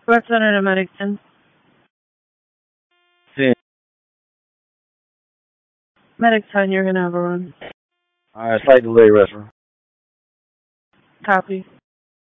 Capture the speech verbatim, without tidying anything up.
West Center to Medic ten. ten. Medic ten, you're going to have a run. Alright, slight delay, restaurant. Copy.